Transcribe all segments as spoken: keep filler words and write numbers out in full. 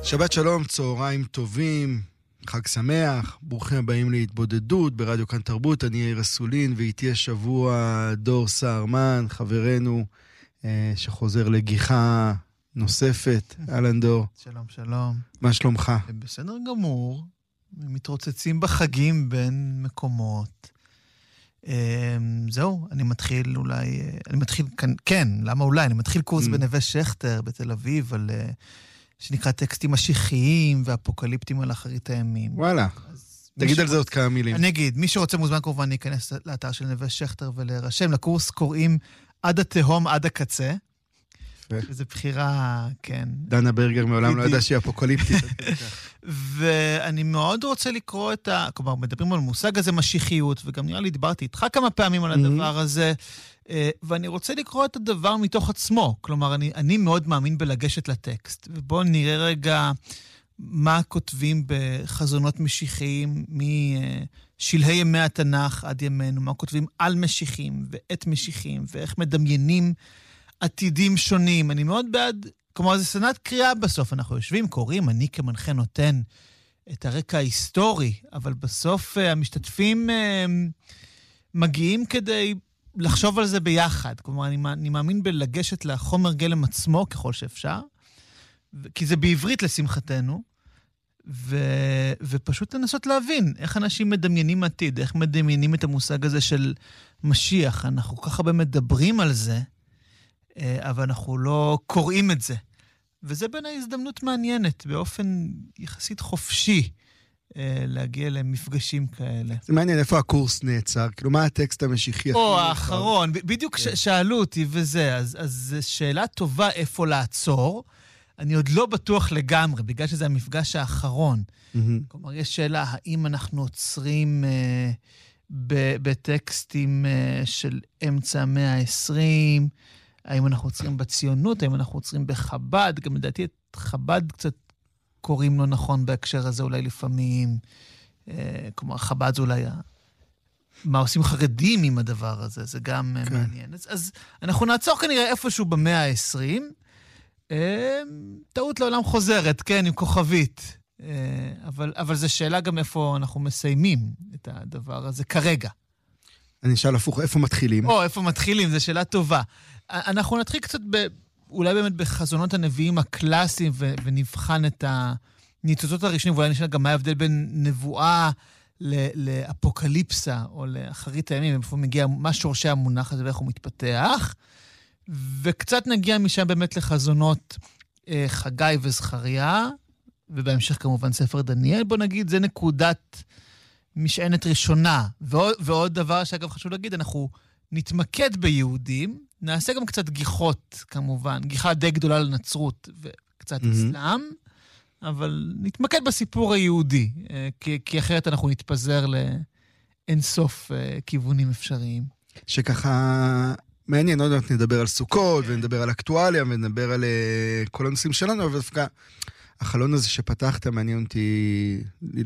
שבת שלום, צהריים טובים, חג שמח, ברוכים הבאים להתבודדות ברדיו כאן תרבות. אני יאיר אסולין, ואיתי השבוע דור סהרמן, חברנו אה, שחוזר לגיחה נוספת. אהלן דור. שלום, שלום. מה שלומך? בסדר גמור, מתרוצצים בחגים בין מקומות. אה, זהו, אני מתחיל אולי, אני מתחיל כאן, כן, למה אולי? אני מתחיל קורס mm. בנווה שכטר בתל אביב על... שנקרא טקסטים משיחיים ואפוקליפטיים על אחרית הימים. וואלה. תגיד על זה עוד כמה מילים. אני אגיד, מי שרוצה מוזמן כמובן להיכנס לאתר של נווה שכטר ולהירשם. לקורס קוראים עד התהום עד הקצה. וזו בחירה, כן. דנה ברגר מעולם לא ידע שהיא אפוקליפטית. ואני מאוד רוצה לקרוא את ה... כלומר, מדברים על מושג הזה משיחיות, וגם נראה לי דיברתי איתך כמה פעמים על הדבר הזה, ואני רוצה לקרוא את הדבר מתוך עצמו. כלומר, אני, אני מאוד מאמין בלגשת לטקסט. ובואו נראה רגע מה כותבים בחזונות משיחיים משלהי ימי התנ"ך עד ימינו, מה כותבים על משיחים ואת משיחים, ואיך מדמיינים עתידים שונים. אני מאוד בעד, כלומר, זה סדנת קריאה בסוף. אנחנו יושבים, קוראים, אני כמנחה נותן את הרקע ההיסטורי, אבל בסוף המשתתפים מגיעים כדי לחשוב על זה ביחד. כלומר, אני, אני מאמין בלגשת לחומר גלם עצמו ככל שאפשר, כי זה בעברית לשמחתנו, ו, ופשוט לנסות להבין איך אנשים מדמיינים עתיד, איך מדמיינים את המושג הזה של משיח. אנחנו כל כך הרבה מדברים על זה, אבל אנחנו לא קוראים את זה. וזה בין ההזדמנות מעניינת, באופן יחסית חופשי, להגיע למפגשים כאלה. זה מעניין, איפה הקורס נעצר? כאילו, מה הטקסט המשיחי? או, האחרון. בדיוק שאלו אותי וזה, אז שאלה טובה איפה לעצור. אני עוד לא בטוח לגמרי, בגלל שזה המפגש האחרון. כלומר, יש שאלה, האם אנחנו עוצרים בטקסטים של אמצע המאה ה-עשרים, האם אנחנו עוצרים בציונות, האם אנחנו עוצרים בחב"ד, גם לדעתי את חב"ד קצת קוראים לא נכון בהקשר הזה אולי לפעמים, אה, כמו חב"ד זה אולי, מה עושים חרדים עם הדבר הזה, זה גם כן. מעניין. אז, אז אנחנו נעצור כנראה איפשהו במאה ה-עשרים, אה, טעות לעולם חוזרת, כן, עם כוכבית, אה, אבל, אבל זו שאלה גם איפה אנחנו מסיימים את הדבר הזה כרגע. אני אשאל הפוך, איפה מתחילים? או, איפה מתחילים, זו שאלה טובה. אנחנו נתחיל קצת ב... אולי באמת בחזונות הנביאים הקלאסיים, ו- ונבחן את הניצוצות הראשונים, ואולי נשאל גם מה ההבדל בין נבואה ל- לאפוקליפסה, או לאחרית הימים, איפה מגיע, מה שורשי המונח הזה ואיך הוא מתפתח, וקצת נגיע משם באמת לחזונות אה, חגי וזכריה, ובהמשך כמובן ספר דניאל, בוא נגיד, זה נקודת משענת ראשונה. ועוד, ועוד דבר שאגב חשוב להגיד, אנחנו נתמקד ביהודים, נעשה גם קצת גיחות, כמובן. גיחה די גדולה לנצרות וקצת mm-hmm. אסלאם, אבל נתמקד בסיפור היהודי, כי, כי אחרת אנחנו נתפזר לאינסוף כיוונים אפשריים. שככה מעניין, עוד מעט נדבר על סוכות, ונדבר על אקטואליה, ונדבר על כל הנושאים שלנו, אבל דווקא החלון הזה שפתחת מעניין אותי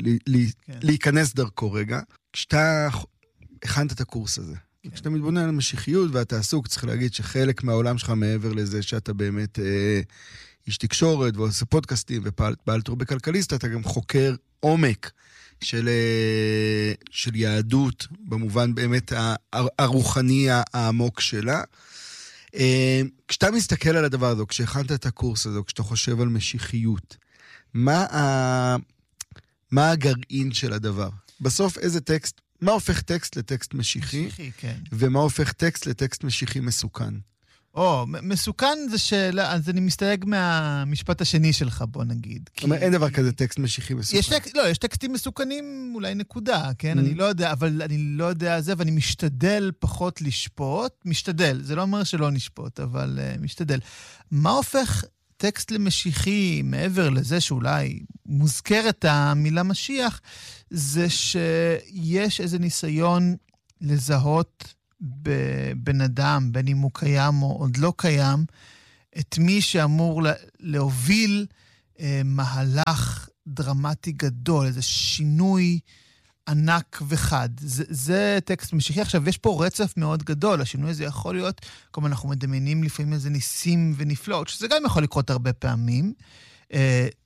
להיכנס דרכו רגע. כשאתה הכנת את הקורס הזה, כשאתה מתבונן על המשיחיות ואתה עסוק, צריך להגיד שחלק מהעולם שלך מעבר לזה שאתה באמת אה, איש תקשורת ועושה פודקאסטים ופעלת הרבה כלכליסט, אתה גם חוקר עומק של, אה, של יהדות, במובן באמת הרוחני העמוק שלה. אה, כשאתה מסתכל על הדבר הזה, כשהכנת את הקורס הזה, כשאתה חושב על משיחיות, מה, ה, מה הגרעין של הדבר? בסוף איזה טקסט, מה הופך טקסט לטקסט משיחי, משיחי, כן. ומה הופך טקסט לטקסט משיחי מסוכן? או, מסוכן זה שאלה, אז אני מסתייג מהמשפט השני שלך, בוא נגיד. זאת אומרת, אין דבר כזה טקסט משיחי מסוכן. יש טק, לא, יש טקסטים מסוכנים, אולי נקודה, כן? אני לא יודע, אבל אני לא יודע זה, ואני משתדל פחות לשפוט, משתדל, זה לא אומר שלא נשפוט, אבל uh, משתדל. מה הופך טקסט למשיחי, מעבר לזה שאולי מוזכרת המילה משיח, זה שיש איזה ניסיון לזהות בבן אדם, בין אם הוא קיים או עוד לא קיים, את מי שאמור להוביל אה, מהלך דרמטי גדול, איזה שינוי ענק וחד. זה, זה טקסט משיחי. עכשיו, יש פה רצף מאוד גדול. השינוי הזה יכול להיות, כמו אנחנו מדמיינים לפעמים איזה ניסים ונפלאות, שזה גם יכול לקרות הרבה פעמים. אה,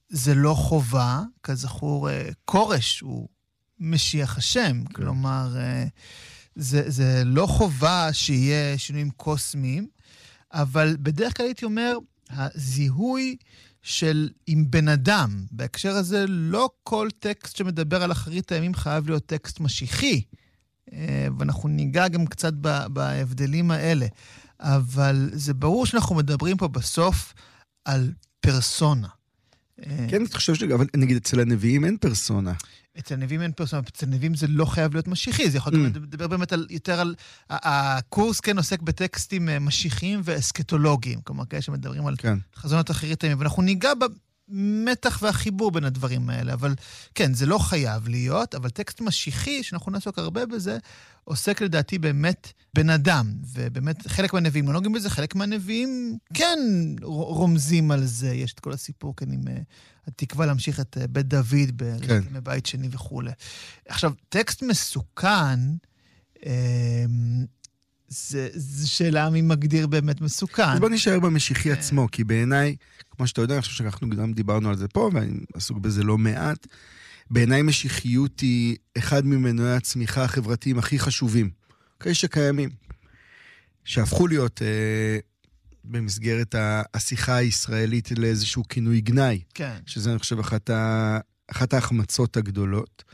זה לא חובה, כזכור, קורש הוא משיח השם, כלומר, זה, זה לא חובה שיהיה שינויים קוסמיים, אבל בדרך כלל הייתי אומר, הזיהוי של עם בן אדם, בהקשר הזה לא כל טקסט שמדבר על אחרית הימים חייב להיות טקסט משיחי, ואנחנו ניגע גם קצת בהבדלים האלה, אבל זה ברור שאנחנו מדברים פה בסוף על פרסונה. כן, אני חושב שגם, אבל נגיד, אצל הנביאים אין פרסונה. אצל הנביאים אין פרסונה, אצל הנביאים זה לא חייב להיות משיחי, זה יכול גם לדבר באמת יותר על, הקורס כן עוסק בטקסטים משיחיים ואסקטולוגיים, כלומר, כאלה שמדברים על חזונות אחרית הימים, ואנחנו ניגע במתח והחיבור בין הדברים האלה, אבל כן, זה לא חייב להיות, אבל טקסט משיחי, שאנחנו נעסוק הרבה בזה, עוסק לדעתי באמת בן אדם, ובאמת חלק מהנביאים לא נוגעים בזה, חלק מהנביאים כן רומזים על זה, יש את כל הסיפור כן עם התקווה להמשיך את בית דוד בבית שני וכו'. עכשיו, טקסט מסוכן, זה, זה שאלה מי מגדיר באמת מסוכן. אז בוא נשאר במשיחי עצמו, כי בעיניי, כמו שאתה יודע, אני חושב שאנחנו גם דיברנו על זה פה, ואני עסוק בזה לא מעט, בעיניי משיחיות היא אחד ממנועי הצמיחה החברתיים הכי חשובים, כאלה שקיימים, שהפכו להיות אה, במסגרת השיחה הישראלית לאיזשהו כינוי גנאי, כן. שזה אני חושב אחת, ה, אחת ההחמצות הגדולות,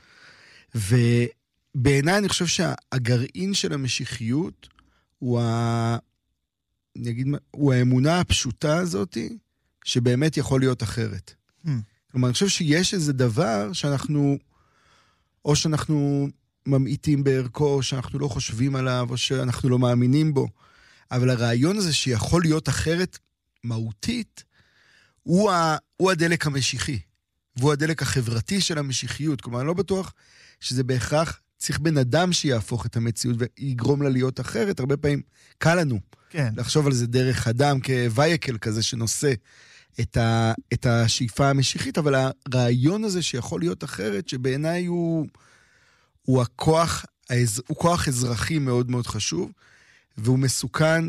ובעיניי אני חושב שהגרעין של המשיחיות הוא, ה, אני אגיד, הוא האמונה הפשוטה הזאת, שבאמת יכול להיות אחרת. Hmm. כלומר, אני חושב שיש איזה דבר שאנחנו, או שאנחנו ממעיטים בערכו, או שאנחנו לא חושבים עליו, או שאנחנו לא מאמינים בו. אבל הרעיון הזה שיכול להיות אחרת מהותית, הוא, ה, הוא הדלק המשיחי, והוא הדלק החברתי של המשיחיות. כלומר, אני לא בטוח שזה בהכרח צריך בן אדם שיהפוך את המציאות ויגרום לה להיות אחרת. הרבה פעמים קל לנו כן. לחשוב על זה דרך אדם, כווייקל כזה שנושא את, ה, את השאיפה המשיחית, אבל הרעיון הזה שיכול להיות אחרת, שבעיניי הוא, הוא הכוח, הוא כוח אזרחי מאוד מאוד חשוב, והוא מסוכן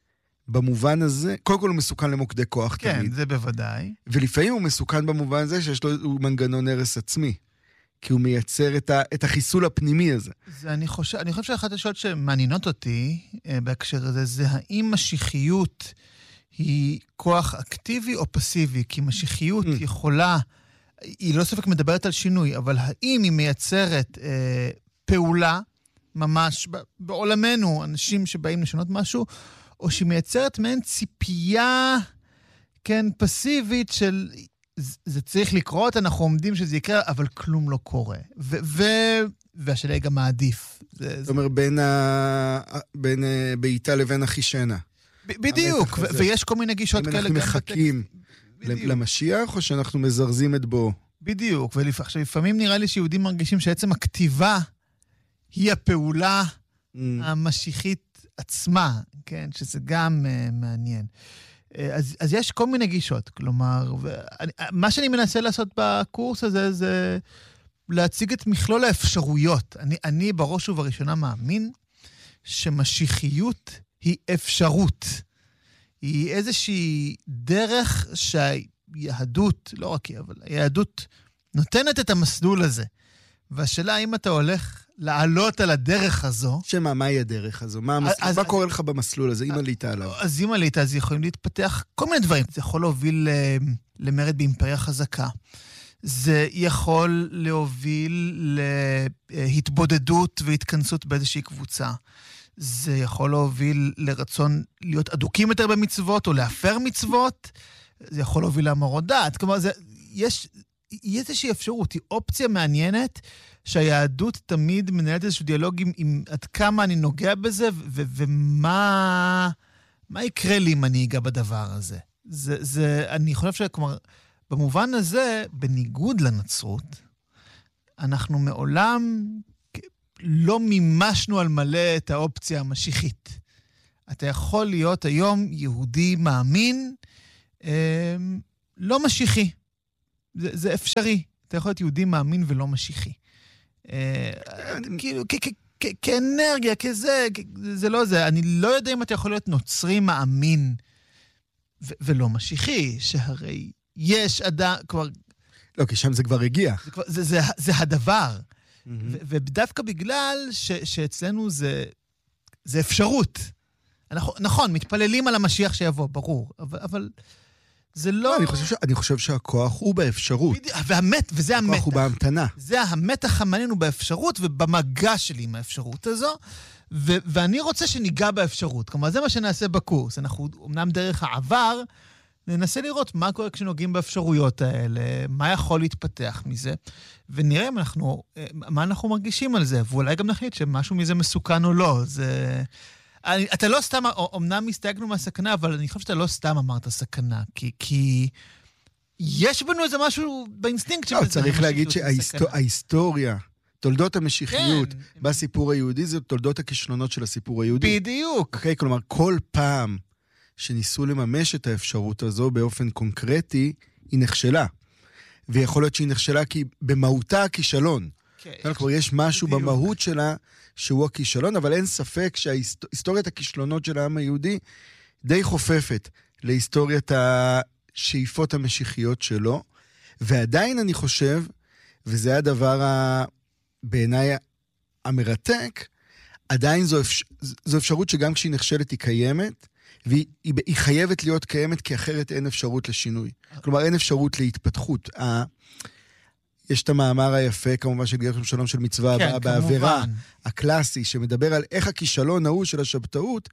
במובן הזה, קודם כל הוא מסוכן למוקדי כוח כן, תמיד. כן, זה בוודאי. ולפעמים הוא מסוכן במובן הזה שיש לו מנגנון הרס עצמי, כי הוא מייצר את, ה, את החיסול הפנימי הזה. זה אני חושב, אני חושב שאחת השאלות שמעניינות אותי בהקשר הזה, זה האם משיחיות היא כוח אקטיבי או פסיבי, כי משיחיות mm. יכולה, היא לא ספק מדברת על שינוי, אבל האם היא מייצרת אה, פעולה, ממש בעולמנו, אנשים שבאים לשנות משהו, או שהיא מייצרת מעין ציפייה, כן, פסיבית של, זה צריך לקרות, אנחנו עומדים שזה יקרה, אבל כלום לא קורה. ו- ו- והשאלה היא גם מעדיף. זאת אומרת, בין, ה... בין בעיטה לבין החישנה. בדיוק, ו- ויש כל מיני גישות כאלה. אם אנחנו מחכים למשיח, או שאנחנו מזרזים את בו? בדיוק, ועכשיו, לפעמים נראה לי שיהודים מרגישים שעצם הכתיבה היא הפעולה mm. המשיחית עצמה, כן, שזה גם uh, מעניין. אז, אז יש כל מיני גישות, כלומר, ואני, מה שאני מנסה לעשות בקורס הזה, זה להציג את מכלול האפשרויות. אני, אני בראש ובראשונה מאמין שמשיחיות היא אפשרות. היא איזושהי דרך שהיהדות, לא רק היא, אבל היהדות נותנת את המסלול הזה. והשאלה, האם אתה הולך לעלות על הדרך הזו. שמה, מהי הדרך הזו? מה, המסלול, אז, מה אז, קורה לך במסלול הזה, אם עלית עליו? אז אם עלית, אז יכולים להתפתח כל מיני דברים. זה יכול להוביל למרד באימפריה חזקה. זה יכול להוביל להתבודדות והתכנסות באיזושהי קבוצה. זה יכול להוביל לרצון להיות אדוקים יותר במצוות, או להפר מצוות. זה יכול להוביל להמרות דעת. כלומר, זה, יש, יש איזושהי אפשרות, היא אופציה מעניינת, שהיהדות תמיד מנהלת איזשהו דיאלוג עם, עם עד כמה אני נוגע בזה, ו- ומה מה יקרה לי אם אני אגע בדבר הזה. זה, זה, אני חושב שכלומר, במובן הזה, בניגוד לנצרות, אנחנו מעולם לא מימשנו על מלא את האופציה המשיחית. אתה יכול להיות היום יהודי מאמין, אה, לא משיחי. זה, זה אפשרי. אתה יכול להיות יהודי מאמין ולא משיחי. כאילו, כאנרגיה, כזה, זה לא זה. אני לא יודע אם אתה יכול להיות נוצרי מאמין ולא משיחי, שהרי יש אדם, כבר לא, כי שם זה כבר הגיע. זה, כבר, זה, זה, זה הדבר. Mm-hmm. ו- ודווקא בגלל ש- שאצלנו זה, זה אפשרות. אנחנו, נכון, מתפללים על המשיח שיבוא, ברור, אבל, אבל זה לא... אני חושב, ש... אני חושב שהכוח הוא באפשרות. והמת, וזה המתח. הכוח הוא בהמתנה. זה המתח המעניין הוא באפשרות ובמגע שלי עם האפשרות הזו, ו- ואני רוצה שניגע באפשרות. כלומר, זה מה שנעשה בקורס. אנחנו, אמנם דרך העבר, ננסה לראות מה קורה כשנוגעים באפשרויות האלה, מה יכול להתפתח מזה, ונראה אם אנחנו, מה אנחנו מרגישים על זה, ואולי גם נחליט שמשהו מזה מסוכן או לא. זה... אני, אתה לא סתם, אמנם הסתייגנו מהסכנה, אבל אני חושב שאתה לא סתם אמרת סכנה, כי, כי יש בנו איזה משהו באינסטינקט לא, צריך להגיד שההיסטוריה, תולדות המשיחיות כן. בסיפור היהודי, זה תולדות הכישלונות של הסיפור היהודי. בדיוק. אוקיי, כלומר, כל פעם שניסו לממש את האפשרות הזו באופן קונקרטי, היא נכשלה. ויכול להיות שהיא נכשלה כי במהותה הכישלון. כן. כלומר, יש משהו בדיוק. במהות שלה שהוא הכישלון, אבל אין ספק שההיסטוריית הכישלונות של העם היהודי די חופפת להיסטוריית השאיפות המשיחיות שלו, ועדיין אני חושב, וזה הדבר ה... בעיניי המרתק, עדיין זו, אפשר... זו אפשרות שגם כשהיא נכשלת היא קיימת, והיא היא חייבת להיות קיימת, כי אחרת אין אפשרות לשינוי. כלומר, אין אפשרות להתפתחות. ה... יש את המאמר היפה, כמובן, של גרשום שלום של מצווה הבאה, כן, בעבירה הקלאסי, שמדבר על איך הכישלון ההוא של השבתאות,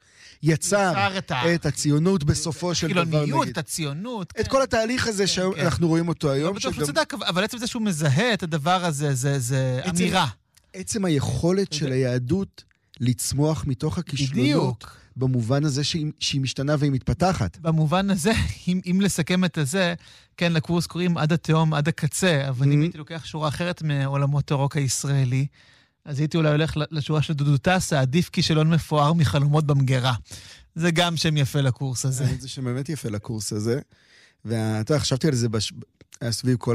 יצר את, ה... את הציונות בסופו של דבר. חילוניות, את הציונות. את כן. כל התהליך הזה כן, שאנחנו כן. רואים אותו היום. לא שגם... צדק, אבל עצם זה שהוא מזהה את הדבר הזה, זה, זה עצם, אמירה. עצם היכולת של היהדות לצמוח מתוך הכישלונות, בדיוק. במובן הזה שהיא, שהיא משתנה והיא מתפתחת. במובן הזה, אם, אם לסכם את הזה, כן, לקורס קוראים עד התהום, עד הקצה, אבל mm-hmm. אם הייתי לוקח שורה אחרת מעולמות הרוק הישראלי, אז הייתי אולי הולך לשורה של דודו טסה, עדיף כישלון מפואר מחלומות במגרה. זה גם שם יפה לקורס הזה. זה שם באמת יפה לקורס הזה, ואתה יודע, חשבתי על זה בש... סביב כל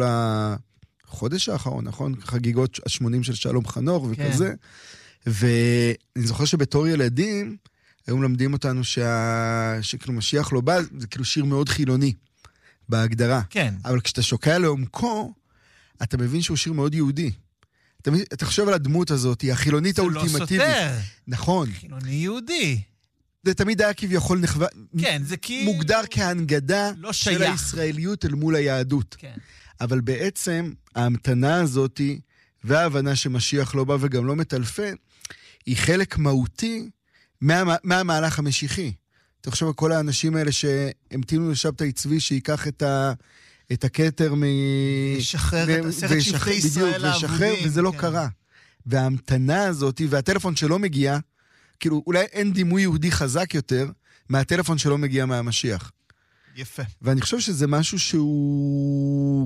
החודש האחרון, נכון? חגיגות השמונים של שלום חנוך וכזה, כן. ואני זוכר שבתור ילדים, היום מלמדים אותנו שה... שכאילו משיח לא בא, זה כאילו שיר מאוד חילוני, בהגדרה. כן. אבל כשאתה שוקע לעומקו, אתה מבין שהוא שיר מאוד יהודי. אתה, אתה חושב על הדמות הזאת, היא החילונית האולטימטיבית. זה לא סותר. נכון. חילוני יהודי. זה תמיד היה כביכול נחווה... כן, זה כי... מוגדר כהנגדה לא של הישראליות אל מול היהדות. כן. אבל בעצם, ההמתנה הזאת, וההבנה שמשיח לא בא וגם לא מטלפן, היא חלק מהותי, מה, מהמהלך המשיחי. אתה חושב על כל האנשים האלה שהמתינו לשבתאי צבי שייקח את, ה, את הכתר מ... ושחרר את עשרת שבטי ישראל האבודים. וזה לא כן. קרה. וההמתנה הזאת, והטלפון שלא מגיע, כאילו אולי אין דימוי יהודי חזק יותר מהטלפון שלא מגיע מהמשיח. יפה. ואני חושב שזה משהו שהוא...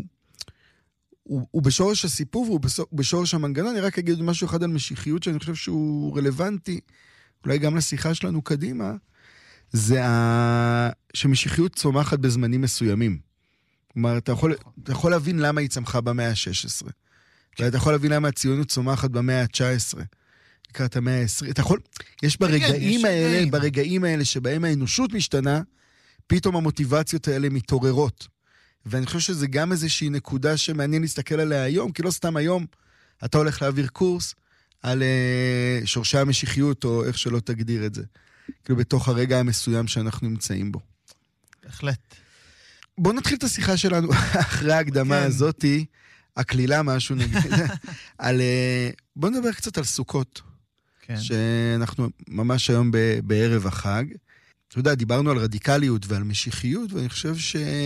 הוא, הוא בשורש הסיפור והוא בשורש המנגנון. אני רק אגיד משהו אחד על משיחיות שאני חושב שהוא רלוונטי, אולי גם לשיחה שלנו קדימה, זה ה... שמשיחיות צומחת בזמנים מסוימים. כלומר, אתה יכול, אתה יכול להבין למה היא צמחה במאה ה-שש עשרה. ואתה יכול להבין למה הציונות צומחת במאה ה-תשע עשרה. לקראת המאה ה-עשרים. אתה יכול... יש ברגעים האלה, ברגעים האלה שבהם האנושות משתנה, פתאום המוטיבציות האלה מתעוררות. ואני חושב שזה גם איזושהי נקודה שמעניין להסתכל עליה היום, כי לא סתם היום אתה הולך להעביר קורס על uh, שורשי המשיחיות, או איך שלא תגדיר את זה. כאילו בתוך הרגע המסוים שאנחנו נמצאים בו. בהחלט. בואו נתחיל את השיחה שלנו אחרי ההקדמה כן. הזאת, הכלילה משהו נגיד, על, uh, בואו נדבר קצת על סוכות. כן. שאנחנו ממש היום ב- בערב החג. אתה יודע, דיברנו על רדיקליות ועל משיחיות, ואני חושב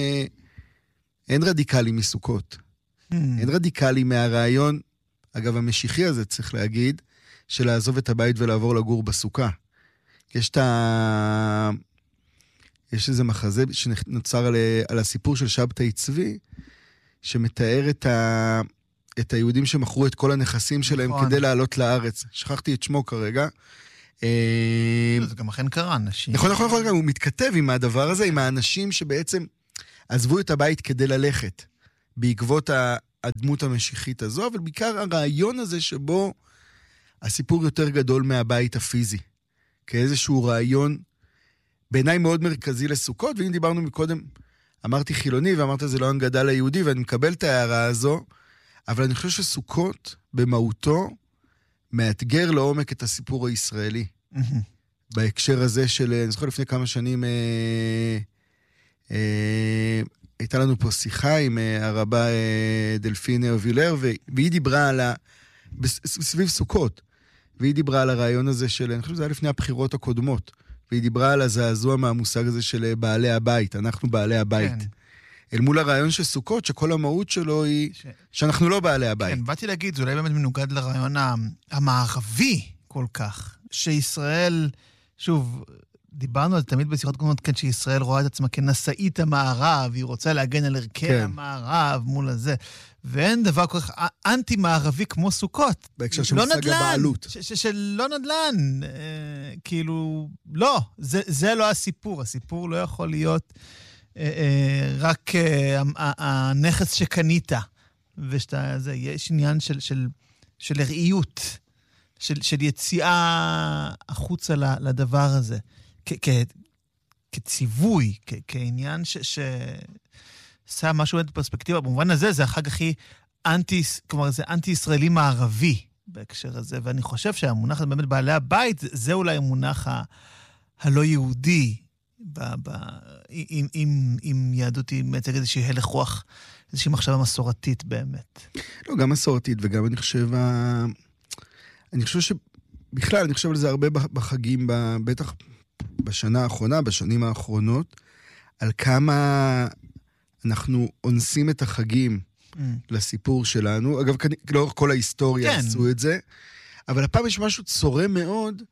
שאין רדיקלי מסוכות. Hmm. אין רדיקלי מהרעיון, אגב, המשיחי הזה צריך להגיד, של לעזוב את הבית ולעבור לגור בסוכה. יש את ה... יש איזה מחזה שנוצר על, על הסיפור של שבתאי צבי, שמתאר את, ה... את היהודים שמכרו את כל הנכסים שלהם נכון. כדי לעלות לארץ. שכחתי את שמו כרגע. זה גם אכן קרה, אנשים. נכון, נכון, נכון, הוא מתכתב עם הדבר הזה, עם האנשים שבעצם עזבו את הבית כדי ללכת, בעקבות הדמות המשיחית הזו, אבל בעיקר הרעיון הזה שבו הסיפור יותר גדול מהבית הפיזי, כאיזשהו רעיון בעיניי מאוד מרכזי לסוכות, ואם דיברנו מקודם אמרתי חילוני, ואמרת זה לא הנגדה ליהודי, ואני מקבל את ההערה הזו, אבל אני חושב שסוכות, במהותו, מאתגר לעומק את הסיפור הישראלי. בהקשר הזה של, אני זוכר לפני כמה שנים, אה, אה, הייתה לנו פה שיחה עם אה, הרבה אה, דלפינה אובילר, והיא דיברה על ה... סביב סוכות, והיא דיברה על הרעיון הזה של, אני חושב שזה היה לפני הבחירות הקודמות, והיא דיברה על הזעזוע מהמושג הזה של בעלי הבית, אנחנו בעלי הבית. כן. אל מול הרעיון של סוכות, שכל המהות שלו היא ש... שאנחנו לא בעלי הבית. כן, באתי להגיד, זה אולי באמת מנוגד לרעיון המערבי כל כך, שישראל, שוב, דיברנו על זה תמיד בשיחות קודמות, כן, שישראל רואה את עצמה כנשאית המערב, היא רוצה להגן על ערכי כן. המערב מול הזה, ואין דבר כל כך אנטי-מערבי כמו סוכות. בהקשר של מושג הבעלות. של לא נדל"ן, כאילו, לא, זה לא הסיפור, הסיפור לא יכול להיות רק הנכס שקנית, ושאתה, זה, יש עניין של הראיות, של יציאה החוצה לדבר הזה, כציווי, כעניין ש... עושה משהו בפרספקטיבה, במובן הזה זה החג הכי אנטי, כלומר זה אנטי-ישראלי מערבי בהקשר הזה, ואני חושב שהמונח באמת בעלי הבית, זה אולי המונח ה- הלא יהודי, ב- ב- אם, אם, אם יהדות היא מייצגת איזושהי הלך רוח, איזושהי מחשבה מסורתית באמת. לא, גם מסורתית, וגם אני חושב, אני חושב שבכלל, אני חושב על זה הרבה בחגים, בטח בשנה האחרונה, בשנים האחרונות, על כמה... אנחנו אונסים את החגים mm. לסיפור שלנו. אגב, לאורך כל ההיסטוריה כן. עשו את זה. אבל הפעם יש משהו צורם מאוד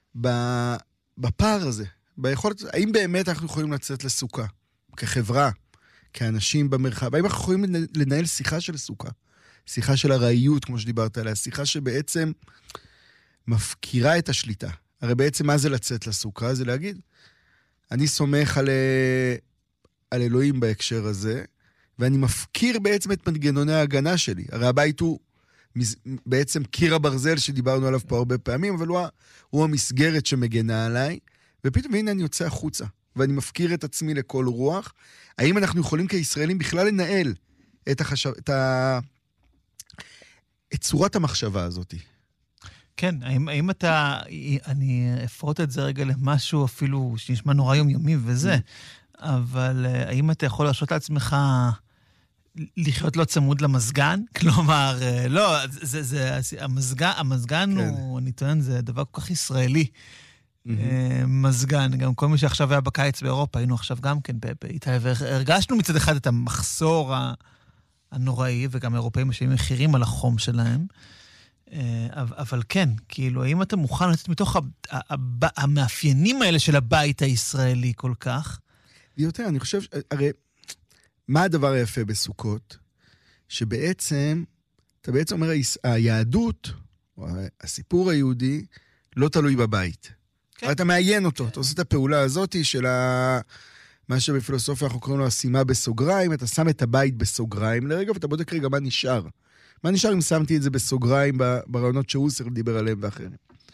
בפער הזה. ביכולת, האם באמת אנחנו יכולים לצאת לסוכה? כחברה, כאנשים במרחב. האם אנחנו יכולים לנהל שיחה של סוכה? שיחה של הראיות, כמו שדיברת עליה. שיחה שבעצם מפקירה את השליטה. הרי בעצם מה זה לצאת לסוכה? זה להגיד, אני סומך על... על אלוהים בהקשר הזה, ואני מפקיר בעצם את מנגנוני ההגנה שלי. הרי הבית הוא בעצם קיר הברזל שדיברנו עליו פה הרבה פעמים, אבל הוא, הוא המסגרת שמגנה עליי, ופתאום הנה אני יוצא החוצה, ואני מפקיר את עצמי לכל רוח. האם אנחנו יכולים כישראלים בכלל לנהל את, החשב, את, ה, את צורת המחשבה הזאת? כן, האם, האם אתה, אני אפרוט את זה רגע למשהו אפילו שנשמע נורא יומיומי וזה, אבל האם אתה יכול להרשות לעצמך לחיות לא צמוד למזגן? כלומר, לא, זה, זה, המזגן, המזגן כן. הוא, אני טוען, זה דבר כל כך ישראלי. Mm-hmm. מזגן, גם כל מי שעכשיו היה בקיץ באירופה, היינו עכשיו גם כן באיטליה, והרגשנו מצד אחד את המחסור הנוראי, וגם אירופאים משלמים מחירים על החום שלהם. אבל כן, כאילו, האם אתה מוכן לצאת מתוך המאפיינים האלה של הבית הישראלי כל כך? יותר, אני חושב, הרי, מה הדבר היפה בסוכות? שבעצם, אתה בעצם אומר, היהדות, או הסיפור היהודי, לא תלוי בבית. כן. אתה מעיין אותו, כן. אתה עושה את הפעולה הזאת של ה... מה שבפילוסופיה אנחנו קוראים לו השימה בסוגריים, אתה שם את הבית בסוגריים לרגע, ואתה בודק רגע מה נשאר. מה נשאר אם שמתי את זה בסוגריים ברעיונות שהוסר דיבר עליהם ואחרים.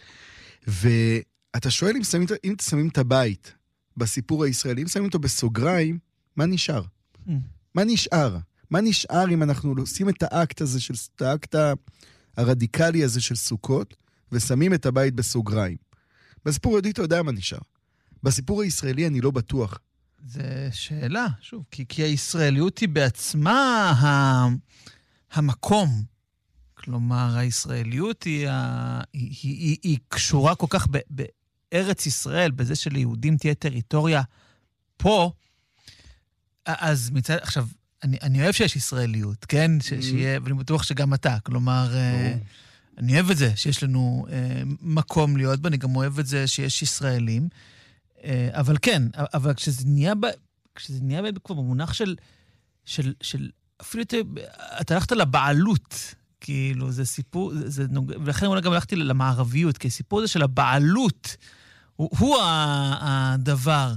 ואתה שואל אם שמים, אם שמים את הבית בסיפור הישראלי, אם שמים אותו בסוגריים, מה נשאר? Mm. מה נשאר? מה נשאר אם אנחנו עושים את האקט הזה, של, את האקט הרדיקלי הזה של סוכות, ושמים את הבית בסוגריים? בסיפור היהודי אתה יודע מה נשאר. בסיפור הישראלי אני לא בטוח. זה שאלה, שוב, כי, כי הישראליות היא בעצמה ה... המקום. כלומר, הישראליות היא, ה... היא, היא, היא, היא קשורה כל כך ב... בארץ ישראל, בזה שליהודים תהיה טריטוריה פה, אז מצד... עכשיו, אני, אני אוהב שיש ישראליות, כן? ש... שיהיה, ואני בטוח שגם אתה. כלומר, אני אוהב את זה שיש לנו מקום להיות בה, אני גם אוהב את זה שיש ישראלים, אבל כן, אבל כשזה נהיה, ב... כשזה נהיה כבר במונח של, של, של אפילו אתה הלכת לבעלות, כאילו, זה סיפור, זה, זה נוג... ולכן אולי גם הלכתי למערביות, כי הסיפור הזה של הבעלות, הוא, הוא הדבר.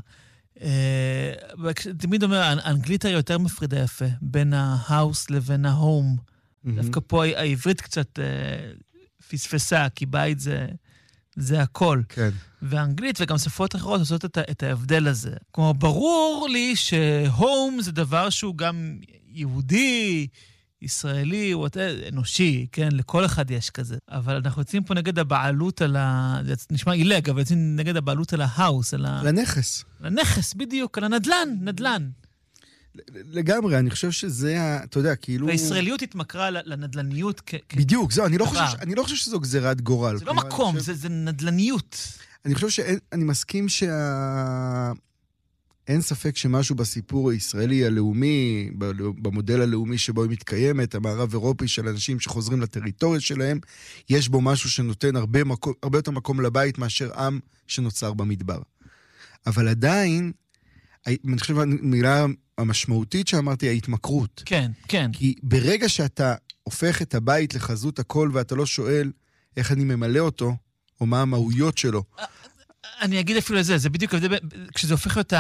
תמיד אומר, האנגלית היא יותר מפרידה יפה, בין ההאוס לבין ההום. דווקא פה העברית קצת פספסה, כי בית זה, זה הכל. כן. ואנגלית וגם שפות אחרות עושות את, את ההבדל הזה. כלומר, ברור לי שהום זה דבר שהוא גם יהודי, ישראלי, אנושי, כן? לכל אחד יש כזה. אבל אנחנו יוצאים פה נגד הבעלות על ה... זה נשמע אילג, אבל יוצאים נגד הבעלות על ההאוס, על ה... לנכס. לנכס, בדיוק, על הנדלן, נדלן. לגמרי, אני חושב שזה, אתה יודע, כאילו... והישראליות התמכרה לנדלניות כ... בדיוק, זהו, אני לא חושב, אני לא חושב שזו גזירת גורל. זה לא מקום, זה, זה נדלניות. אני חושב שאני מסכים שה... אין ספק שמשהו בסיפור הישראלי הלאומי, במודל הלאומי שבו היא מתקיימת, המערב אירופי של אנשים שחוזרים לטריטוריה שלהם, יש בו משהו שנותן הרבה, מקום, הרבה יותר מקום לבית מאשר עם שנוצר במדבר. אבל עדיין, אני חושב המילה המשמעותית שאמרתי, ההתמכרות. כן, כן. כי ברגע שאתה הופך את הבית לחזות הכל, ואתה לא שואל איך אני ממלא אותו, או מה המהויות שלו, אני אגיד אפילו לזה, זה בדיוק, כשזה הופך להיות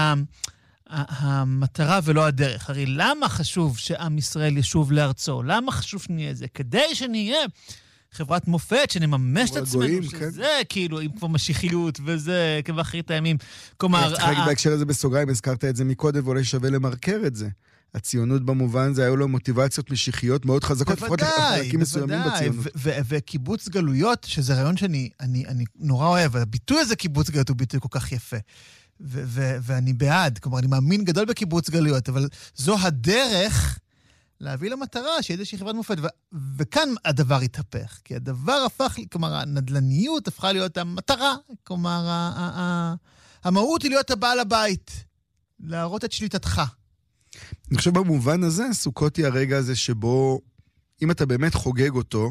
המטרה ולא הדרך. הרי למה חשוב שעם ישראל ישוב לארצו? למה חשוב שנהיה זה? כדי שנהיה חברת מופת, שנממש את עצמנו, שזה כאילו, עם כבר משיחיות, וזה כבאחרית הימים. כלומר... צריך להגיד בהקשר הזה בסוגריים, הזכרת את זה מקודם, ואולי שווה למרקר את זה. הציונות במובן זה היו לו מוטיבציות משיחיות מאוד חזקות, לפחות לחלקים מסוימים בציונות. וקיבוץ גלויות, שזה רעיון שאני נורא אוהב, הביטוי הזה קיבוץ גלויות הוא ביטוי כל כך יפה. ואני בעד, כלומר, אני מאמין גדול בקיבוץ גלויות, אבל זו הדרך להביא למטרה שיהיה איזושהי חברת מופת, וכאן הדבר התהפך, כי הדבר הפך, כלומר, הנדלניות הפכה להיות המטרה, כלומר, המהות היא להיות הבעל הבית, להראות את שליטתך. אני חושב במובן הזה, סוכות היא הרגע הזה שבו, אם אתה באמת חוגג אותו,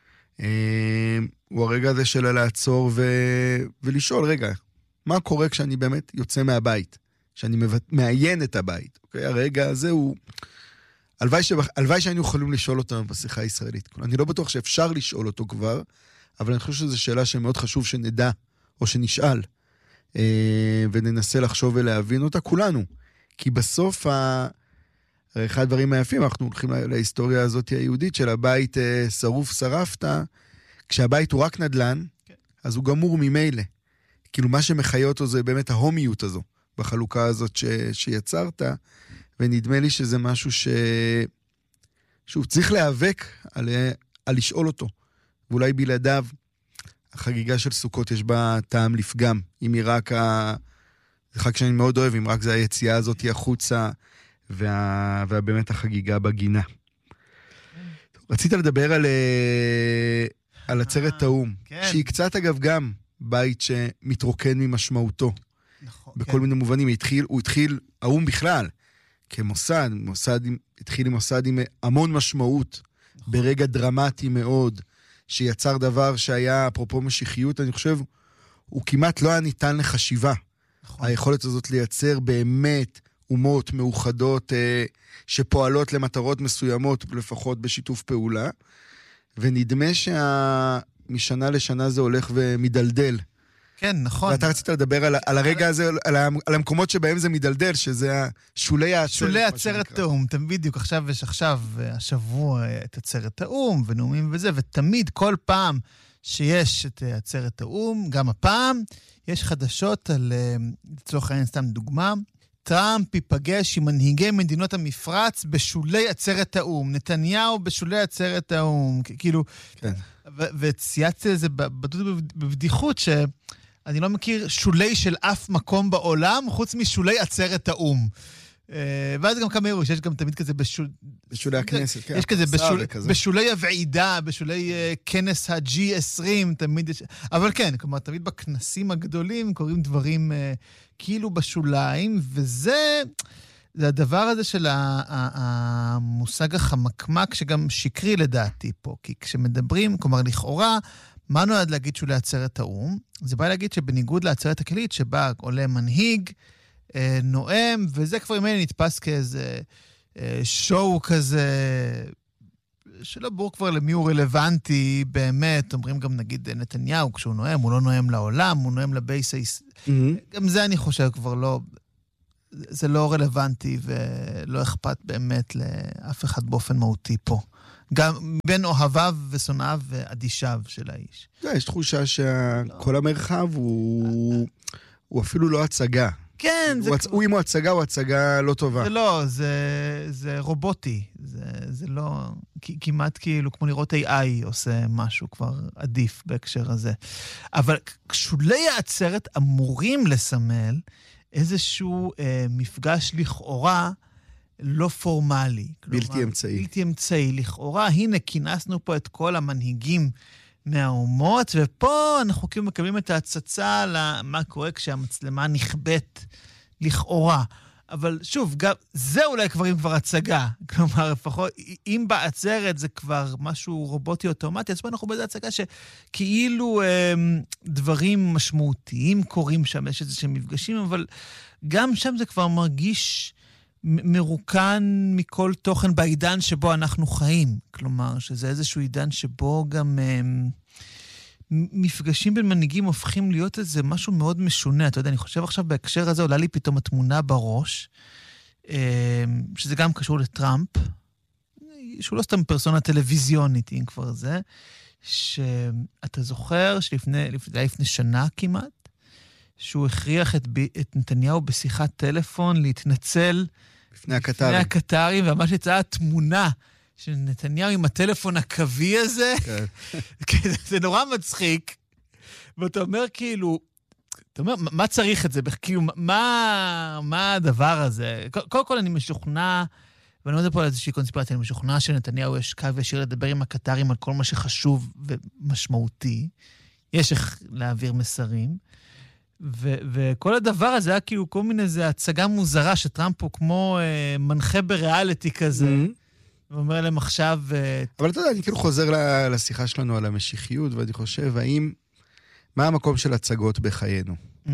אה, הוא הרגע הזה של לעצור ו... ולשאול, רגע, מה קורה כשאני באמת יוצא מהבית? שאני מעיין את הבית. אוקיי? הרגע הזה הוא... הלוואי, ש... הלוואי שהיינו יכולים לשאול אותו בשיחה הישראלית. אני לא בטוח שאפשר לשאול אותו כבר, אבל אני חושב שזו שאלה שמאוד חשוב שנדע, או שנשאל, אה, וננסה לחשוב ולהבין אותה כולנו. כי בסוף, ה... אחד הדברים היפים, אנחנו הולכים לה... להיסטוריה הזאת היהודית של הבית אה, שרוף שרפת, כשהבית הוא רק נדלן, כן. אז הוא גמור ממילא. כאילו מה שמחיה אותו זה באמת ההומיות הזו, בחלוקה הזאת ש... שיצרת, ונדמה לי שזה משהו ש... שהוא צריך להיאבק על... על לשאול אותו, ואולי בלעדיו, החגיגה של סוכות יש בה טעם לפגם, אם היא רק ה... זה חג שאני מאוד אוהב, אם רק זה היציאה הזאת החוצה, וה... ובאמת החגיגה בגינה. רצית לדבר על, על עצרת האום, שהיא קצת אגב גם בית שמתרוקן ממשמעותו. נכון. בכל מיני מובנים, הוא התחיל, הוא התחיל, האום בכלל, כמוסד, מוסד, התחיל עם מוסד עם המון משמעות, ברגע דרמטי מאוד, שיצר דבר שהיה, אפרופו משיחיות, אני חושב, הוא כמעט לא היה ניתן לחשיבה. נכון. היכולת הזאת לייצר באמת אומות מאוחדות אה, שפועלות למטרות מסוימות, לפחות בשיתוף פעולה, ונדמה שמשנה לשנה זה הולך ומדלדל. כן, נכון. ואתה רצית לדבר על, על הרגע הזה, על, על המקומות שבהם זה מדלדל, שזה שולי העצרת. שולי עצרת האום, בדיוק, עכשיו יש עכשיו, השבוע, את עצרת האום, ונאומים וזה, ותמיד, כל פעם שיש את עצרת האום, גם הפעם, יש חדשות על, לצורך העניין, סתם דוגמה, טראמפ ייפגש עם מנהיגי מדינות המפרץ בשולי עצרת האום, נתניהו בשולי עצרת האום, כאילו, כן. וצייצתי לזה בבדיחות ש... אני לא מכיר שולי של אף מקום בעולם, חוץ משולי עצרת האום. ואז גם כמה יראו, שיש גם תמיד כזה בשול... בשולי הכנסת, כן. יש כזה בשול... בשולי הוועידה, בשולי כנס ה-ג'י עשרים, תמיד יש... אבל כן, כלומר, תמיד בכנסים הגדולים קוראים דברים כאילו בשוליים, וזה... זה הדבר הזה של המושג החמקמק, שגם שקרי לדעתי פה, כי כשמדברים, כלומר, לכאורה, מה נועד להגיד שולי עצרת האום? זה בא להגיד שבניגוד לעצרת הכללית, שבה עולה מנהיג, אה, נואם, וזה כבר ממני נתפס כאיזה אה, שואו כזה, שלא ברור כבר למי הוא רלוונטי באמת, אומרים גם נגיד נתניהו, כשהוא נואם, הוא לא נואם לעולם, הוא נואם לבייס, mm-hmm. גם זה אני חושב כבר לא... זה לא רלוונטי ולא אכפת באמת לאף אחד באופן מהותי פה. גם בין אוהביו ושונאיו ואדישיו של האיש. יש תחושה שכל המרחב הוא אפילו לא הצגה. כן, זה... הוא אם הוא הצגה, הוא הצגה לא טובה. זה לא, זה רובוטי. זה לא... כמעט כאילו, כמו לראות איי איי עושה משהו כבר עדיף בהקשר הזה. אבל שולי העצרת אמורים לסמל איזשהו אה, מפגש לכאורה לא פורמלי. בלתי כלומר, אמצעי. בלתי אמצעי. לכאורה, הנה, כינסנו פה את כל המנהיגים מהאומות, ופה אנחנו כאילו מקבלים את ההצצה למה קורה כשהמצלמה נכבט לכאורה. אבל שוב, גם, זה אולי כבר אם כבר הצגה. כלומר, לפחות, אם בעצרת זה כבר משהו רובוטי אוטומטי, אז פה אנחנו באיזה הצגה שכאילו אה, דברים משמעותיים קורים שם, יש איזה שהם מפגשים, אבל גם שם זה כבר מרגיש מרוקן מכל תוכן בעידן שבו אנחנו חיים. כלומר, שזה איזשהו עידן שבו גם אה, מפגשים בין מנהיגים הופכים להיות איזה משהו מאוד משונה. אתה יודע, אני חושב עכשיו בהקשר הזה, עולה לי פתאום התמונה בראש, אה, שזה גם קשור לטראמפ, שהוא לא סתם פרסונה טלוויזיונית, אם כבר זה, שאתה זוכר שלפני לפני, לפני שנה כמעט, שהוא הכריח את, את נתניהו בשיחת טלפון להתנצל לפני הקטרים. לפני הקטרים, וממש יצאה תמונה של נתניהו עם הטלפון הקווי הזה. כן. זה נורא מצחיק. ואתה אומר כאילו, אתה אומר, מה צריך את זה? כאילו, מה, מה הדבר הזה? קודם כל אני משוכנע, ואני לא יודע פה על איזושהי קונספירציה, אני משוכנע שנתניהו יש קו ישיר לדבר עם הקטרים על כל מה שחשוב ומשמעותי. יש איך להעביר מסרים. ו- וכל הדבר הזה היה כאילו כל מיני איזו הצגה מוזרה, שטראמפ הוא כמו אה, מנחה בריאליטי כזה, mm-hmm. ואומר להם עכשיו... אה, אבל אתה יודע, אני כאילו חוזר לשיחה שלנו על המשיחיות, ואני חושב, האם, מה המקום של הצגות בחיינו? Mm-hmm.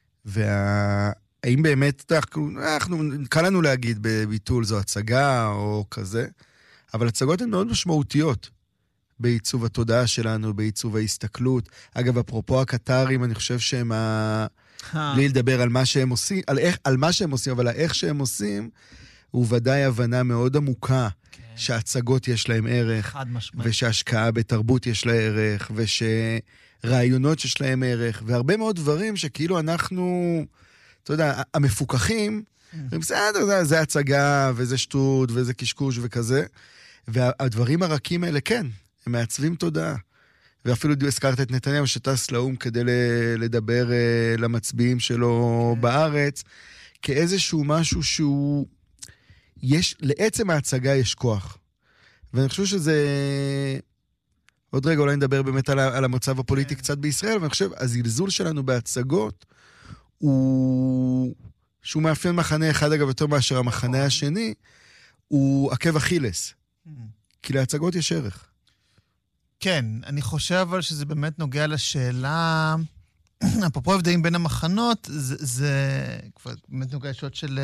והאם באמת, אנחנו, אנחנו, קל לנו להגיד בביטול זו הצגה או כזה, אבל הצגות הן מאוד משמעותיות. בעיצוב התודעה שלנו, בעיצוב ההסתכלות. אגב, אפרופו הקטרים, אני חושב שהם ה... בלי לדבר על מה שהם עושים, על, איך, על מה שהם עושים, אבל האיך שהם עושים, הוא ודאי הבנה מאוד עמוקה, כן. שההצגות יש להם ערך, חד משמעית. ושהשקעה בתרבות יש לה ערך, ושרעיונות יש להם ערך, והרבה מאוד דברים שכאילו אנחנו, אתה יודע, המפוקחים, בסדר, זה, זה הצגה, וזה שטות, וזה קשקוש וכזה, והדברים הרכים האלה, כן, הם מעצבים תודעה. ואפילו הזכרת את נתניהו שטס לאום כדי לדבר למצביעים שלו בארץ, כאיזשהו משהו שהוא, יש, לעצם ההצגה יש כוח. ואני חושב שזה, עוד רגע אולי נדבר באמת על, על המצב הפוליטי קצת בישראל, ואני חושב, הזלזול שלנו בהצגות, הוא, שהוא מאפיין מחנה אחד אגב יותר מאשר המחנה השני, הוא עקב אכילס. כי להצגות יש ערך. כן, אני חושב אבל שזה באמת נוגע לשאלה, אפרופו הבדלים בין המחנות, זה, זה כבר באמת נוגע לשאלות של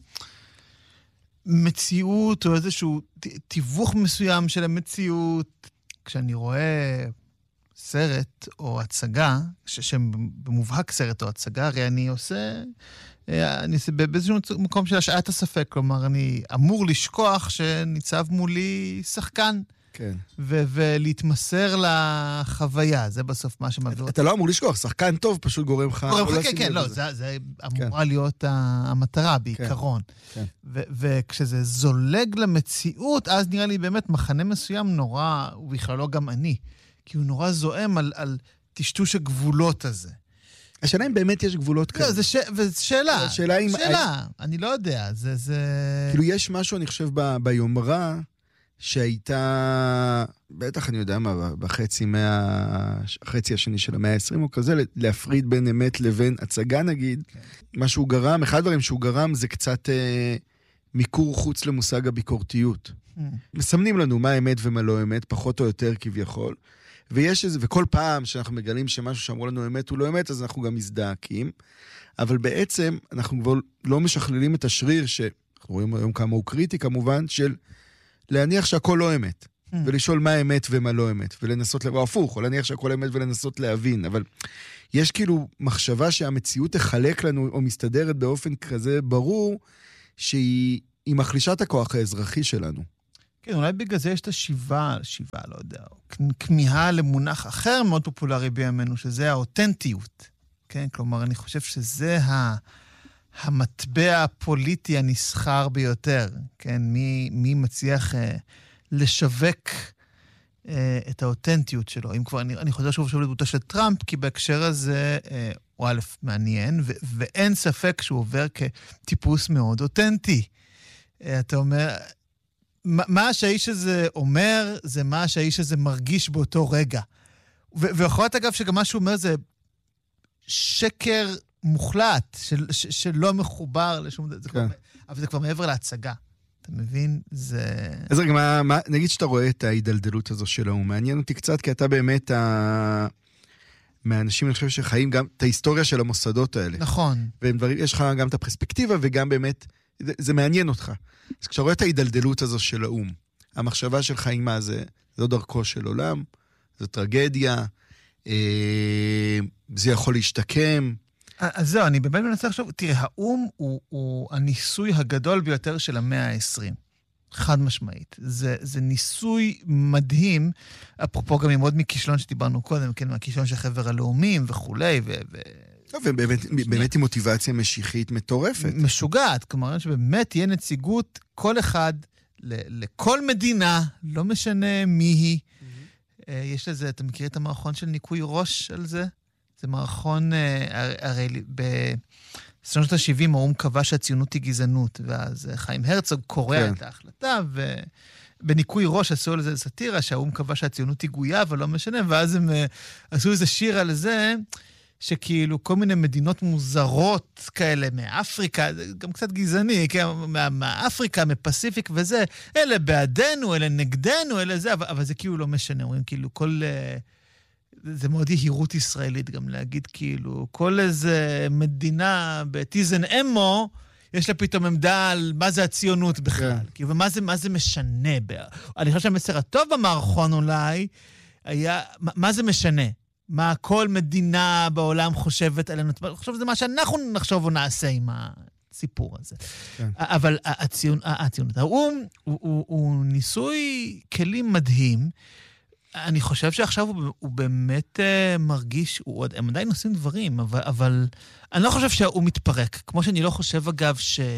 מציאות, או איזשהו תיווך מסוים של המציאות. כשאני רואה סרט או הצגה, שבמובהק סרט או הצגה, הרי אני עושה, אני עושה באיזשהו מקום של השעת הספק, כלומר, אני אמור לשכוח שניצב מולי שחקן. כן. ו- ולהתמסר לחוויה, זה בסוף מה שמעביר. אתה לא אמור לשכוח, שחקן טוב פשוט גורם לך. גורם לך, כן, כן, לא, זה, זה אמורה להיות המטרה בעיקרון. כן. ו- וכשזה זולג למציאות, אז נראה לי באמת מחנה מסוים נורא, ובכלל לא גם אני, כי הוא נורא זועם על, על טשטוש הגבולות הזה. השאלה אם באמת יש גבולות כאלה. לא, זה ש... שאלה. שאלה אם... שאלה, אני לא יודע, זה... זה... כאילו יש משהו, אני חושב, ב... ביומרה, שהייתה, בטח אני יודע מה, בחצי מה... החצי השני של המאה ה-עשרים או כזה, להפריד בין אמת לבין הצגה נגיד. Okay. מה שהוא גרם, אחד הדברים שהוא גרם זה קצת אה, מיקור חוץ למושג הביקורתיות. Mm. מסמנים לנו מה אמת ומה לא אמת, פחות או יותר כביכול. ויש איזה, וכל פעם שאנחנו מגלים שמשהו שאמרו לנו אמת הוא לא אמת, אז אנחנו גם מזדעקים. אבל בעצם אנחנו כבר לא משכללים את השריר, שאנחנו רואים היום כמה הוא קריטי כמובן, של להניח שהכל לא אמת, mm. ולשאול מה אמת ומה לא אמת, ולנסות, או הפוך, או להניח שהכל אמת ולנסות להבין, אבל יש כאילו מחשבה שהמציאות תחלק לנו, או מסתדרת באופן כזה ברור, שהיא מחלישה את הכוח האזרחי שלנו. כן, אולי בגלל זה יש את השיבה, שיבה, לא יודע, כמיהה למונח אחר מאוד פופולרי בימינו, שזה האותנטיות. כן, כלומר, אני חושב שזה ה... המטבע הפוליטי הנסחר ביותר, כן? מי, מי מצליח אה, לשווק אה, את האותנטיות שלו. אם כבר, אני, אני חושב שוב שוב לדמותו של טראמפ, כי בהקשר הזה אה, הוא א' מעניין, ו, ואין ספק שהוא עובר כטיפוס מאוד אותנטי. אה, אתה אומר, מה, מה שהאיש הזה אומר, זה מה שהאיש הזה מרגיש באותו רגע. ו, ויכול להיות אגב שגם מה שהוא אומר זה שקר מוחלט, של, ש, שלא מחובר לשום דבר, כן. אבל זה כבר מעבר להצגה. אתה מבין? זה... אז רגע, מה, מה, נגיד שאתה רואה את ההידלדלות הזו שלו, הוא מעניין אותי קצת, כי אתה באמת ה... מהאנשים, אני חושב, שחיים גם את ההיסטוריה של המוסדות האלה. נכון. ויש לך גם את הפרספקטיבה, וגם באמת, זה, זה מעניין אותך. אז כשאתה רואה את ההידלדלות הזו של האום, המחשבה שלך עם מה זה, זו דרכו של עולם, זו טרגדיה, אה, זה יכול להשתקם, אז זהו, אני באמת מנסה לחשוב, תראה, האום הוא, הוא הניסוי הגדול ביותר של המאה העשרים. חד משמעית. זה, זה ניסוי מדהים, אפרופו גם עם עוד מכישלון שדיברנו קודם, כן, מהכישלון של חבר הלאומים וכולי, ו... ו... ובאמת, באמת היא מוטיבציה משיחית מטורפת. משוגעת, כלומר, שבאמת תהיה נציגות כל אחד, ל- לכל מדינה, לא משנה מי היא. Mm-hmm. יש לזה, אתה מכיר את המערכון של ניקוי ראש על זה? זה מערכון, הרי בשנות ה-שבעים האום קבע שהציונות היא גזענות, ואז חיים הרצוג קורא כן. את ההחלטה, ובניקוי ראש עשו לזה סטירה, שהאום קבע שהציונות היא גויה, אבל לא משנה, ואז הם עשו איזה שיר על זה, שכאילו כל מיני מדינות מוזרות כאלה מאפריקה, זה גם קצת גזעני, כן? מאפריקה, מפסיפיק וזה, אלה בעדנו, אלה נגדנו, אלה זה, אבל, אבל זה כאילו לא משנה, אומרים כאילו כל... זה מאוד יהירות ישראלית גם להגיד כאילו, כל איזה מדינה בטיזן אמו, יש לה פתאום עמדה על מה זה הציונות בכלל. Yeah. כאילו, ומה זה, מה זה משנה? אני חושב שהמסר הטוב במערכון אולי, היה, מה, מה זה משנה? מה כל מדינה בעולם חושבת עלינו? אני חושב שזה מה שאנחנו נחשוב או נעשה עם הסיפור הזה. Yeah. אבל הציונ, הציונות, האום הוא, הוא, הוא ניסוי כלים מדהים, אני חושב שעכשיו הוא, הוא באמת uh, מרגיש, הוא, הם עדיין עושים דברים, אבל, אבל אני לא חושב שהוא מתפרק. כמו שאני לא חושב, אגב,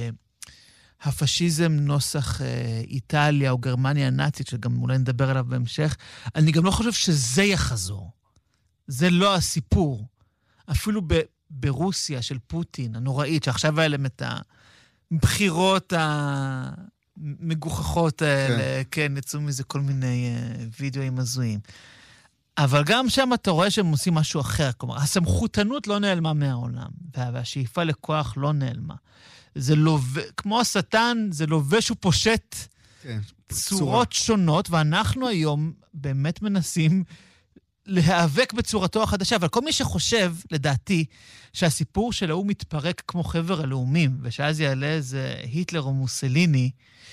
שהפשיזם נוסח uh, איטליה או גרמניה הנאצית, שגם אולי נדבר עליו בהמשך, אני גם לא חושב שזה יחזור. זה לא הסיפור. אפילו ב, ברוסיה של פוטין, הנוראית, שעכשיו היה להם את הבחירות ה... מגוחכות האלה, כן, יצאו מזה כל מיני וידאוים הזויים. אבל גם שם אתה רואה שהם עושים משהו אחר, כלומר, הסמכותנות לא נעלמה מהעולם, והשאיפה לכוח לא נעלמה. זה לובש, כמו השטן, זה לובש ופושט כן, צורות צורה. שונות, ואנחנו היום באמת מנסים להיאבק בצורתו החדשה, אבל כל מי שחושב, לדעתי, שהסיפור של האום מתפרק כמו חבר הלאומים, ושאז יעלה איזה היטלר או מוסליני,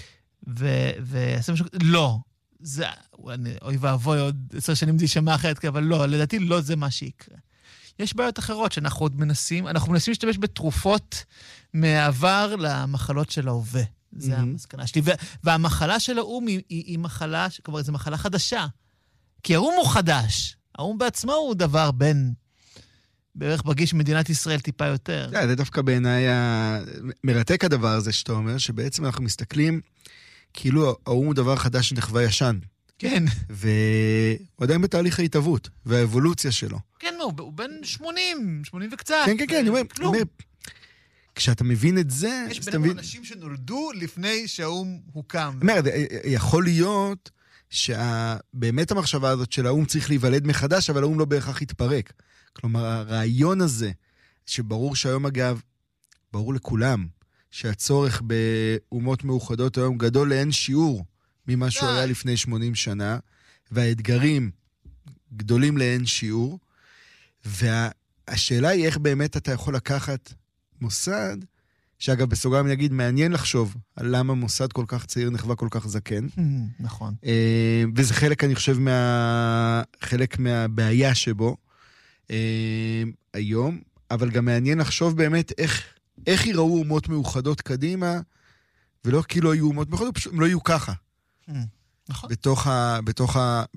ועשה משהו, לא. זה, אוי ואבוי, עוד עשר שנים זה יישמע אחרת, אבל לא, לדעתי לא זה מה שיקרה. יש בעיות אחרות שאנחנו עוד מנסים, אנחנו מנסים להשתמש בתרופות מהעבר למחלות של ההווה. זה המסקנה שלי. והמחלה של האום היא מחלה, כלומר, זו מחלה חדשה. כי האום הוא חדש. האום בעצמו הוא דבר בין, בערך ברגיש מדינת ישראל טיפה יותר. זה דווקא בעיניי מרתק הדבר הזה שאתה אומר, שבעצם אנחנו מסתכלים, כאילו האום הוא דבר חדש שנחווה ישן. כן. והוא עדיין בתהליך ההתהוות, והאבולוציה שלו. כן, הוא בן שמונים, שמונים וקצת. כן, כן, כן, אני אומר, כשאתה מבין את זה... יש בינינו אנשים שנולדו לפני שהאום הוקם. אומר, יכול להיות... שבאמת המחשבה הזאת של האום צריך להיוולד מחדש, אבל האום לא בהכרח יתפרק. כלומר, הרעיון הזה, שברור שהיום אגב, ברור לכולם, שהצורך באומות מאוחדות היום גדול לאין שיעור ממה שהוא היה לפני שמונים שנה, והאתגרים גדולים לאין שיעור, והשאלה היא איך באמת אתה יכול לקחת מוסד, שאגב, בסוגריים נגיד, מעניין לחשוב על למה מוסד כל כך צעיר נחווה כל כך זקן. נכון. וזה חלק, אני חושב, חלק מהבעיה שבו. אה, היום, אבל גם מעניין לחשוב באמת איך, איך ייראו אומות מאוחדות קדימה, ולא כאילו היו אומות מאוחדות, פשוט הם לא יהיו ככה. נכון. בתוך ה... בתוך ה